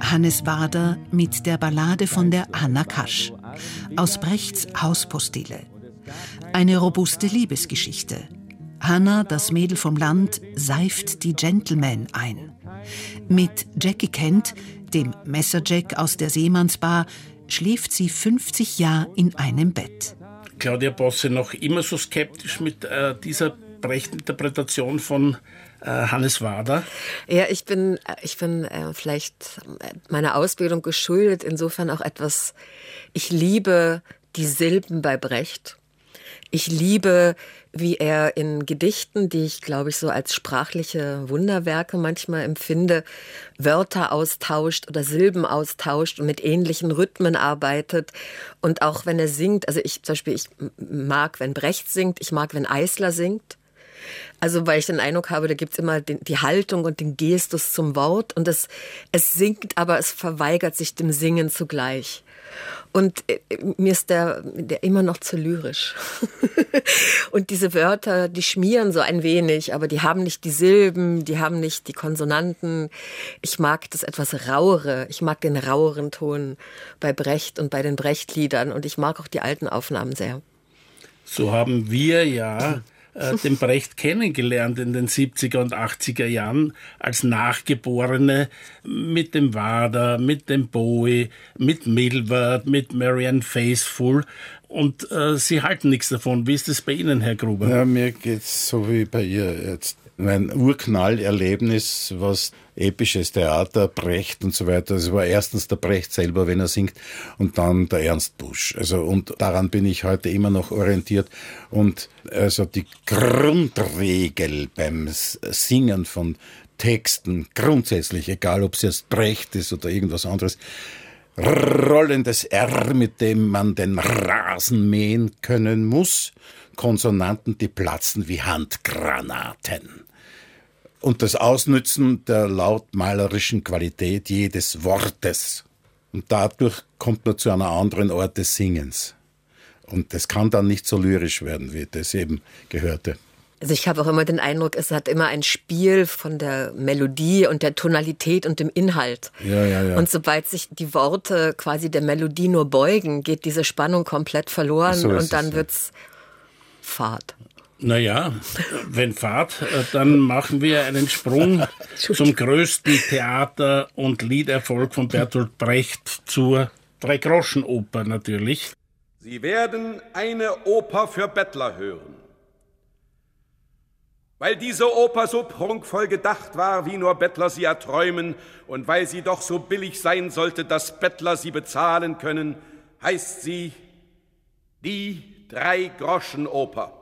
Hannes Wader mit der Ballade von der Hanna Kasch aus Brechts Hauspostille. Eine robuste Liebesgeschichte. Hanna, das Mädel vom Land, seift die Gentlemen ein. Mit Jackie Kent, dem Messerjack aus der Seemannsbar, schläft sie 50 Jahre in einem Bett. Claudia Bosse noch immer so skeptisch mit dieser Brecht-Interpretation von Hannes Wader? Ja, ich bin vielleicht meiner Ausbildung geschuldet, insofern auch etwas, ich liebe die Silben bei Brecht. Ich liebe, wie er in Gedichten, die ich, glaube ich, so als sprachliche Wunderwerke manchmal empfinde, Wörter austauscht oder Silben austauscht und mit ähnlichen Rhythmen arbeitet. Und auch wenn er singt, also ich mag, wenn Brecht singt, ich mag, wenn Eisler singt. Also weil ich den Eindruck habe, da gibt's immer die Haltung und den Gestus zum Wort. Und es singt, aber es verweigert sich dem Singen zugleich. Und mir ist der immer noch zu lyrisch. Und diese Wörter, die schmieren so ein wenig, aber die haben nicht die Silben, die haben nicht die Konsonanten. Ich mag das etwas Rauere. Ich mag den raueren Ton bei Brecht und bei den Brecht-Liedern. Und ich mag auch die alten Aufnahmen sehr. So haben wir ja den Brecht kennengelernt in den 70er und 80er Jahren als Nachgeborene mit dem Wader, mit dem Bowie, mit Milward, mit Marianne Faithfull. Und Sie halten nichts davon. Wie ist es bei Ihnen, Herr Gruber? Ja, mir geht's so wie bei ihr jetzt. Mein Urknallerlebnis, was episches Theater, Brecht und so weiter. Es war erstens der Brecht selber, wenn er singt, und dann der Ernst Busch. Und daran bin ich heute immer noch orientiert. Und also die Grundregel beim Singen von Texten, grundsätzlich, egal ob es jetzt Brecht ist oder irgendwas anderes, rollendes R, mit dem man den Rasen mähen können muss, Konsonanten, die platzen wie Handgranaten. Und das Ausnützen der lautmalerischen Qualität jedes Wortes. Und dadurch kommt man zu einer anderen Art des Singens. Und das kann dann nicht so lyrisch werden, wie das eben gehörte. Also ich habe auch immer den Eindruck, es hat immer ein Spiel von der Melodie und der Tonalität und dem Inhalt. Ja. Und sobald sich die Worte quasi der Melodie nur beugen, geht diese Spannung komplett verloren so und dann wird's Fahrt. Naja, wenn Fahrt, dann machen wir einen Sprung zum größten Theater- und Liederfolg von Bertolt Brecht zur Dreigroschenoper natürlich. Sie werden eine Oper für Bettler hören. Weil diese Oper so prunkvoll gedacht war, wie nur Bettler sie erträumen, und weil sie doch so billig sein sollte, dass Bettler sie bezahlen können, heißt sie die Dreigroschenoper.